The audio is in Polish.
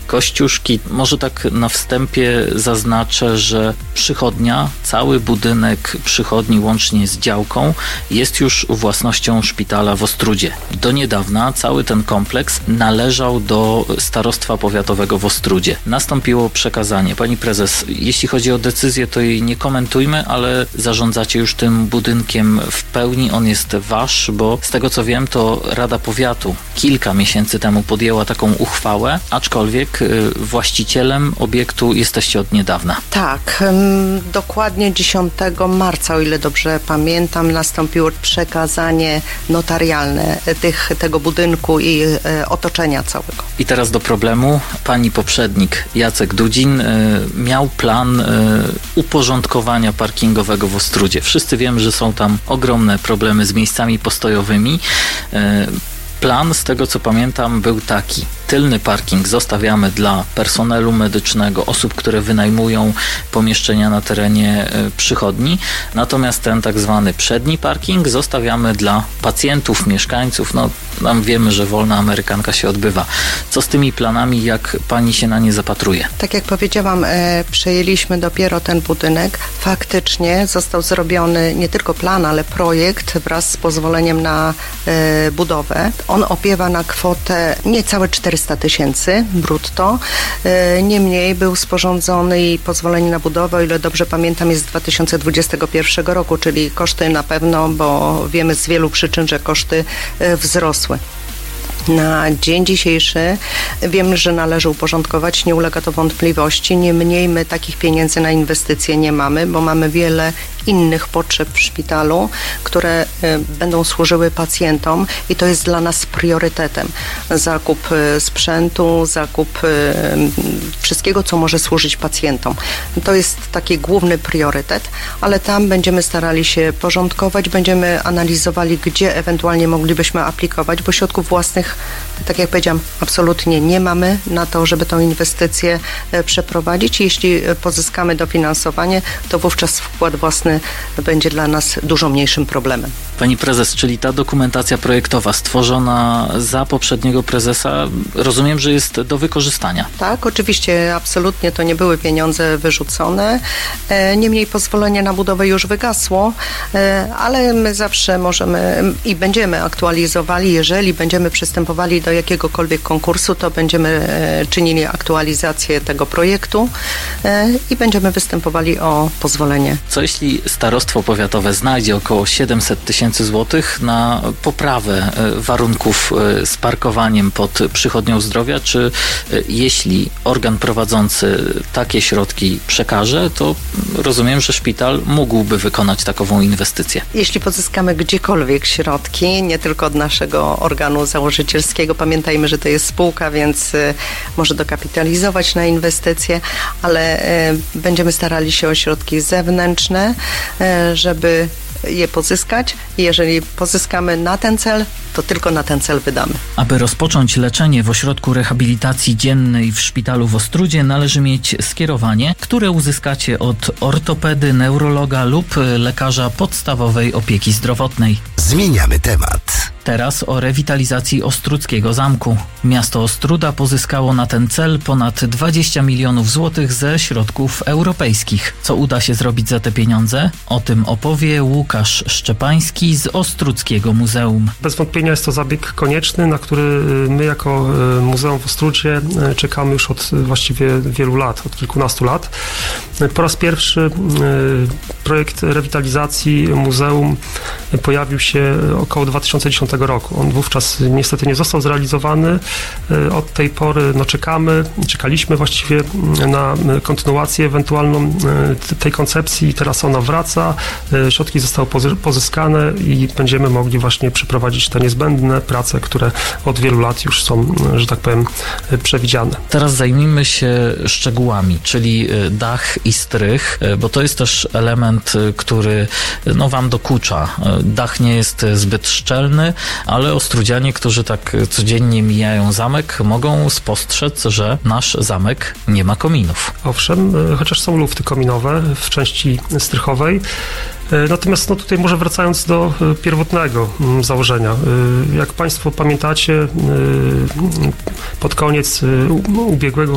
Kościuszki. Może tak na wstępie zaznaczę, że przychodnia, cały budynek przychodni łącznie z działką jest już własnością szpitala w Ostródzie. Do niedawna cały ten kompleks należał do Starostwa Powiatowego w Ostródzie. Nastąpiło przekazanie. Pani prezes, jeśli chodzi o decyzję, to jej nie komentujmy, ale zarządzacie już tym budynkiem w pełni. On jest wasz, bo z tego co wiem, to Rada Powiatu kilka miesięcy temu podjęła taką uchwałę, aczkolwiek właścicielem obiektu jesteście od niedawna. Tak, dokładnie 10 marca, o ile dobrze pamiętam, nastąpiło przekazanie notarialne tego budynku i otoczenia całego. I teraz do problemu. Pani poprzednik Jacek Dudzin miał plan uporządkowania parkingowego w Ostródzie. Wszyscy wiemy, że są tam ogromne problemy z miejscami postojowymi. Plan, z tego co pamiętam, był taki. Tylny parking zostawiamy dla personelu medycznego, osób, które wynajmują pomieszczenia na terenie przychodni. Natomiast ten tak zwany przedni parking zostawiamy dla pacjentów, mieszkańców. No, tam wiemy, że wolna amerykanka się odbywa. Co z tymi planami, jak pani się na nie zapatruje? Tak jak powiedziałam, przejęliśmy dopiero ten budynek. Faktycznie został zrobiony nie tylko plan, ale projekt wraz z pozwoleniem na budowę. On opiewa na kwotę niecałe 400 000 brutto. Niemniej był sporządzony i pozwolenie na budowę, o ile dobrze pamiętam, jest z 2021 roku, czyli koszty na pewno, bo wiemy z wielu przyczyn, że koszty wzrosły. Na dzień dzisiejszy wiemy, że należy uporządkować, nie ulega to wątpliwości. Niemniej my takich pieniędzy na inwestycje nie mamy, bo mamy wiele innych potrzeb w szpitalu, które będą służyły pacjentom i to jest dla nas priorytetem. Zakup sprzętu, zakup wszystkiego, co może służyć pacjentom. To jest taki główny priorytet, ale tam będziemy starali się porządkować, będziemy analizowali, gdzie ewentualnie moglibyśmy aplikować, bo środków własnych, tak jak powiedziałam, absolutnie nie mamy na to, żeby tą inwestycję przeprowadzić. Jeśli pozyskamy dofinansowanie, to wówczas wkład własny będzie dla nas dużo mniejszym problemem. Pani prezes, czyli ta dokumentacja projektowa stworzona za poprzedniego prezesa, rozumiem, że jest do wykorzystania. Tak, oczywiście, absolutnie to nie były pieniądze wyrzucone. Niemniej pozwolenie na budowę już wygasło, ale my zawsze możemy i będziemy aktualizowali, jeżeli będziemy przystępowali do jakiegokolwiek konkursu, to będziemy czynili aktualizację tego projektu i będziemy występowali o pozwolenie. Co jeśli Starostwo Powiatowe znajdzie około 700 000 złotych na poprawę warunków z parkowaniem pod przychodnią zdrowia, czy jeśli organ prowadzący takie środki przekaże, to rozumiem, że szpital mógłby wykonać takową inwestycję. Jeśli pozyskamy gdziekolwiek środki, nie tylko od naszego organu założycielskiego, pamiętajmy, że to jest spółka, więc może dokapitalizować na inwestycje, ale będziemy starali się o środki zewnętrzne, żeby je pozyskać. Jeżeli pozyskamy na ten cel, to tylko na ten cel wydamy. Aby rozpocząć leczenie w ośrodku rehabilitacji dziennej w szpitalu w Ostródzie, należy mieć skierowanie, które uzyskacie od ortopedy, neurologa lub lekarza podstawowej opieki zdrowotnej. Zmieniamy temat. Teraz o rewitalizacji Ostródzkiego Zamku. Miasto Ostróda pozyskało na ten cel ponad 20 milionów złotych ze środków europejskich. Co uda się zrobić za te pieniądze? O tym opowie Łukasz Szczepański z Ostródzkiego Muzeum. Bez wątpienia jest to zabieg konieczny, na który my jako Muzeum w Ostródzie czekamy już od właściwie wielu lat, od kilkunastu lat. Po raz pierwszy projekt rewitalizacji muzeum pojawił się około 2010 roku. On wówczas niestety nie został zrealizowany. Od tej pory czekaliśmy właściwie na kontynuację ewentualną tej koncepcji. Teraz ona wraca, środki zostały pozyskane i będziemy mogli właśnie przeprowadzić te niezbędne prace, które od wielu lat już są, że tak powiem, przewidziane. Teraz zajmijmy się szczegółami, czyli dach i strych, bo to jest też element, który wam dokucza. Dach nie jest zbyt szczelny, ale ostródzianie, którzy tak codziennie mijają zamek, mogą spostrzec, że nasz zamek nie ma kominów. Owszem, chociaż są lufty kominowe w części strychowej. Natomiast tutaj może wracając do pierwotnego założenia. Jak Państwo pamiętacie, pod koniec ubiegłego